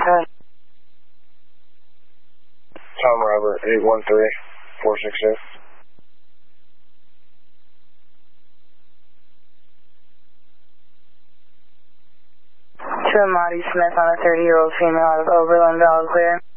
Tom Robert, 813-468. To Marty Smith on a 30-year-old female out of Overland, all clear.